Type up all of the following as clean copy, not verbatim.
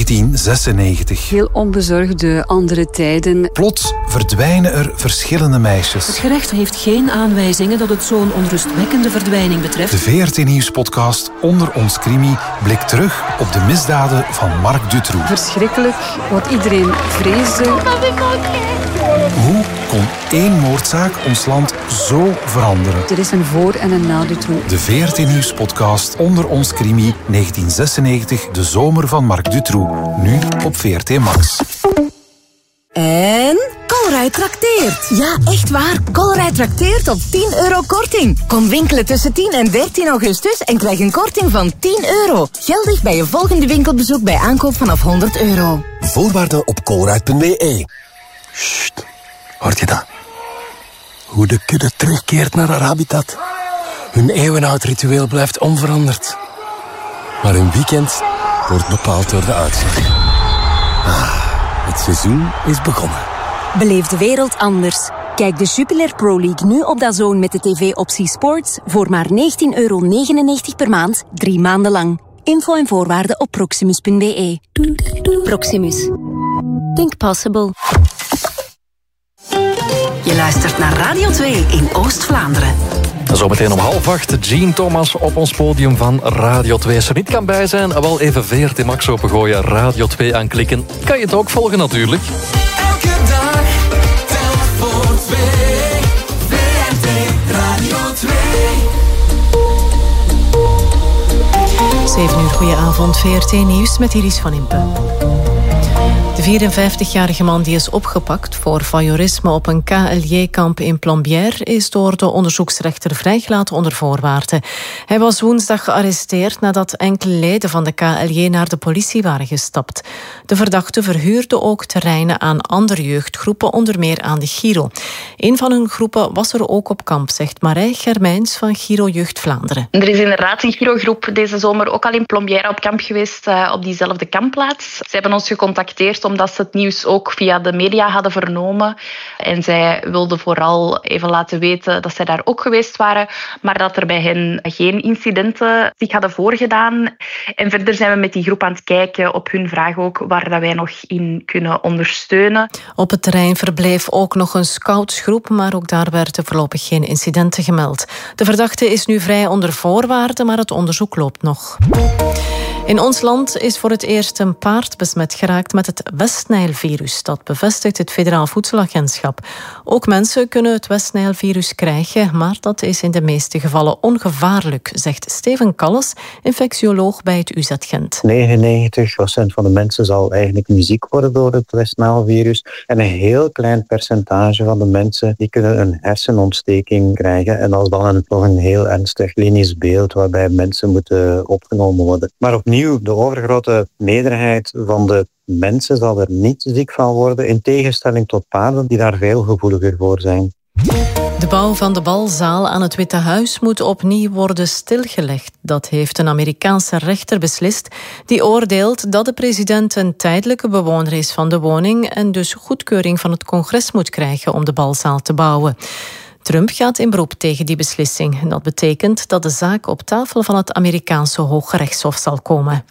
1996. Heel onbezorgde andere tijden. Plots verdwijnen er verschillende meisjes. Het gerecht heeft geen aanwijzingen dat het zo'n onrustwekkende verdwijning betreft. De VRT Nieuws-podcast Onder ons Crimi blikt terug op de misdaden van Marc Dutroux. Verschrikkelijk, wat iedereen vreesde. Hoe kon één moordzaak ons land zo veranderen? Er is een voor- en een na Dutroux. De VRT Nieuws-podcast Onder ons Crimi 1996, de zomer van Marc Dutroux. Nu op VRT Max. En Colruyt trakteert. Ja, echt waar. Colruyt trakteert op €10 korting. Kom winkelen tussen 10 en 13 augustus en krijg een korting van €10. Geldig bij je volgende winkelbezoek bij aankoop vanaf €100. Voorwaarden op colruyt.be. Sst, hoort je dat? Hoe de kudde terugkeert naar haar habitat. Hun eeuwenoud ritueel blijft onveranderd. Maar hun weekend wordt bepaald door de uitslag. Het seizoen is begonnen. Beleef de wereld anders. Kijk de Jupiler Pro League nu op DAZN met de tv-optie Sports voor maar €19,99 per maand, 3 maanden lang. Info en voorwaarden op proximus.be. Proximus. Think possible. Je luistert naar Radio 2 in Oost-Vlaanderen. Zometeen om 7:30 Jean Thomas op ons podium van Radio 2. Als er niet kan bij zijn, wel even VRT Max opengooien, Radio 2 aanklikken. Kan je het ook volgen natuurlijk. Elke dag, telk voor 2. VRT Radio 2. 7 uur, goedenavond. VRT Nieuws met Iris van Impen. De 54-jarige man die is opgepakt voor voyeurisme op een KLJ-kamp in Plombières is door de onderzoeksrechter vrijgelaten onder voorwaarden. Hij was woensdag gearresteerd nadat enkele leden van de KLJ naar de politie waren gestapt. De verdachte verhuurde ook terreinen aan andere jeugdgroepen, onder meer aan de Giro. Een van hun groepen was er ook op kamp, zegt Marij Germijns van Giro Jeugd Vlaanderen. Er is inderdaad een Giro-groep deze zomer ook al in Plombières op kamp geweest, op diezelfde kampplaats. Ze hebben ons gecontacteerd omdat ze het nieuws ook via de media hadden vernomen. En zij wilden vooral even laten weten dat zij daar ook geweest waren, maar dat er bij hen geen incidenten zich hadden voorgedaan. En verder zijn we met die groep aan het kijken op hun vraag ook waar dat wij nog in kunnen ondersteunen. Op het terrein verbleef ook nog een scoutsgroep, maar ook daar werden voorlopig geen incidenten gemeld. De verdachte is nu vrij onder voorwaarden, maar het onderzoek loopt nog. In ons land is voor het eerst een paard besmet geraakt met het West-Nijl-virus. Dat bevestigt het Federaal Voedselagentschap. Ook mensen kunnen het West-Nijl-virus krijgen, maar dat is in de meeste gevallen ongevaarlijk, zegt Steven Kalles, infectioloog bij het UZ Gent. 99% van de mensen zal eigenlijk niet ziek worden door het West-Nijl-virus. En een heel klein percentage van de mensen die kunnen een hersenontsteking krijgen. En dat is dan nog een heel ernstig klinisch beeld waarbij mensen moeten opgenomen worden. Maar opnieuw, de overgrote meerderheid van de mensen zal er niet ziek van worden, in tegenstelling tot paarden die daar veel gevoeliger voor zijn. De bouw van de balzaal aan het Witte Huis moet opnieuw worden stilgelegd. Dat heeft een Amerikaanse rechter beslist. Die oordeelt dat de president een tijdelijke bewoner is van de woning en dus goedkeuring van het congres moet krijgen om de balzaal te bouwen. Trump gaat in beroep tegen die beslissing. Dat betekent dat de zaak op tafel van het Amerikaanse Hooggerechtshof zal komen.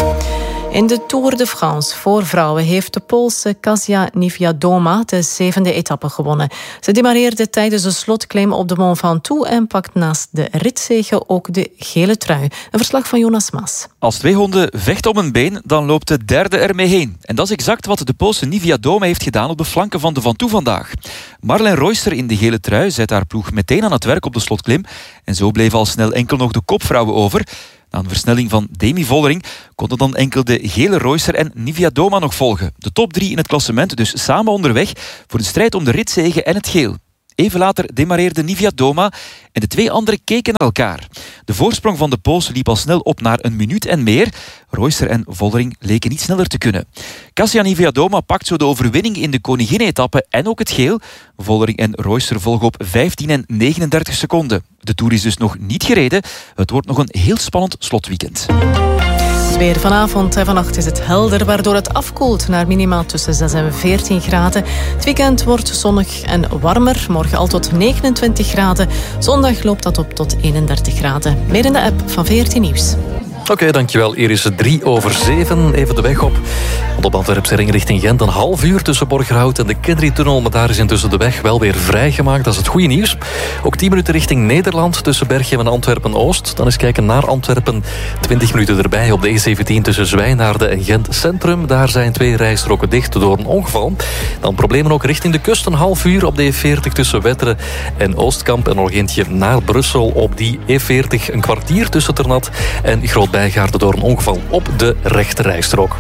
In de Tour de France voor vrouwen heeft de Poolse Kasia Niewiadoma de 7e etappe gewonnen. Ze demareerde tijdens de slotklim op de Mont Ventoux en pakt naast de ritzege ook de gele trui. Een verslag van Jonas Maas. Als 2 honden vechten om een been, dan loopt de derde ermee heen. En dat is exact wat de Poolse Niewiadoma heeft gedaan op de flanken van de Ventoux vandaag. Marlene Royster in de gele trui zet haar ploeg meteen aan het werk op de slotklim. En zo bleven al snel enkel nog de kopvrouwen over. Na een versnelling van Demi Vollering konden dan enkel de gele Royster en Niewiadoma nog volgen. De top 3 in het klassement dus samen onderweg voor de strijd om de ritzege en het geel. Even later demareerde Niewiadoma en de 2 anderen keken naar elkaar. De voorsprong van de Pools liep al snel op naar 1 minuut en meer. Royster en Vollering leken niet sneller te kunnen. Kasia Niewiadoma pakt zo de overwinning in de koningin-etappe en ook het geel. Vollering en Royster volgen op 15 en 39 seconden. De Tour is dus nog niet gereden. Het wordt nog een heel spannend slotweekend. Het weer vanavond en vannacht is het helder, waardoor het afkoelt naar minimaal tussen 6 en 14 graden. Het weekend wordt zonnig en warmer, morgen al tot 29 graden. Zondag loopt dat op tot 31 graden. Meer in de app van VRT Nieuws. Oké, dankjewel Iris. 6:03. Even de weg op. Want op Antwerpse ring richting Gent een half uur tussen Borgerhout en de Kennedy-tunnel. Maar daar is intussen de weg wel weer vrijgemaakt. Dat is het goede nieuws. Ook 10 minuten richting Nederland tussen Berchem en Antwerpen-Oost. Dan eens kijken naar Antwerpen. 20 minuten erbij op de E17 tussen Zwijnaarden en Gent Centrum. Daar zijn 2 rijstroken dicht door een ongeval. Dan problemen ook richting de kust. Een half uur op de E40 tussen Wetteren en Oostkamp. En nog eentje naar Brussel op die E40. Een kwartier tussen Ternat en Groot-Bijgaarden door een ongeval op de rechte rijstrook.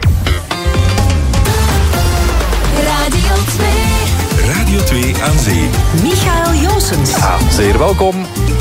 Radio 2 aan Zee. Michael Joosens. Zeer welkom.